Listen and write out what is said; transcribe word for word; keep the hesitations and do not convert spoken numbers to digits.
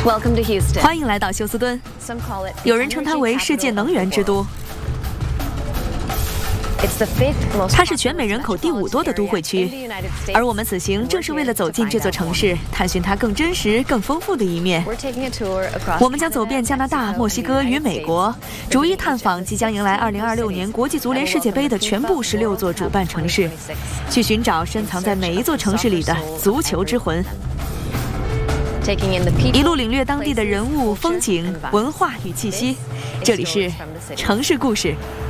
Welcome to Houston. 欢迎来到休斯敦， Some call it 有人称它为世界能源之都。 It's the fifth most 它是全美人口第五多的都会区，而我们此行正是为了走进这座城市，探寻它更真实、更丰富的一面。 We're taking a tour across 我们将走遍加拿大、墨西哥与美国，逐一探访即将迎来二零二六年国际足联世界杯的全部十六座主办城市，去寻找深藏在每一座城市里的足球之魂。 taking in the people, 一路领略当地的人物、风景、文化与气息。这里是城市故事。